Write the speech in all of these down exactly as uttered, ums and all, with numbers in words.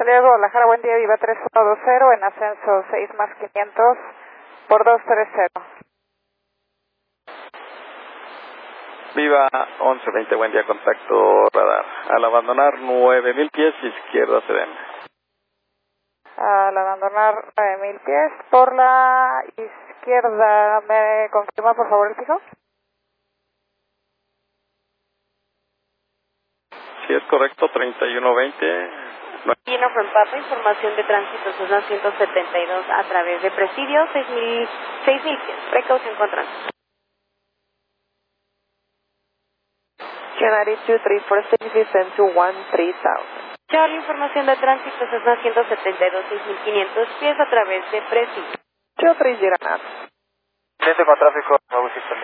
Julián Guadalajara, buen día, Viva tres uno dos cero, en ascenso seis más quinientos por dos tres cero. Viva once veinte, buen día, contacto radar. Al abandonar nueve mil pies, izquierda C D M. Al abandonar nueve mil pies por la izquierda, ¿me confirma por favor el fijo? Sí, es correcto, treinta y uno veinte. Lleno from Papa, información de tránsito Cessna ciento setenta y dos a través de Presidio, seis mil pies, precaución con tránsito. Canary two three four six, descend to one three thousand. Charlie, información de tránsito Cessna ciento setenta y dos, seis mil quinientos pies a través de Presidio. two three zero nine. Cliente con tráfico, nuevo sistema.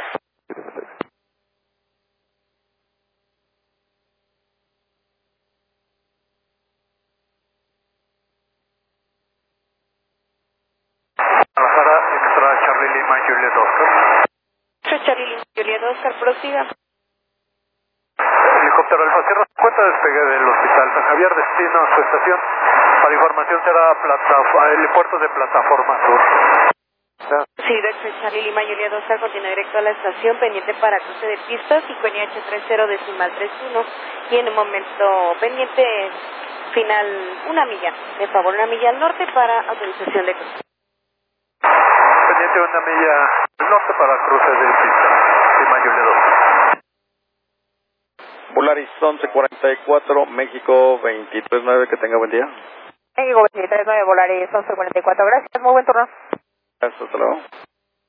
Guadalajara, entra Charlie Lima, Juliet Oscar. Charlie Lima, Juliet Oscar, prosiga. Helicóptero Alfa Sierra, cuenta despegue del Hospital San Javier, destino a su estación. Para información será plata, el puerto de Plataforma Sur. Sí, directo Charlie Lima, Juliet Oscar, continúa directo a la estación, pendiente para cruce de pistas, cinco N H treinta decimal treinta y uno, y en un momento pendiente final una milla, de favor una milla al norte para autorización de cruce. Pendiente una milla al norte para cruce de pista, Lima, Juliet Oscar. Volaris once cuarenta y cuatro, México veintitrés nueve, que tenga buen día. México veintitrés nueve, Volaris once cuarenta y cuatro, gracias, muy buen turno. Hasta luego.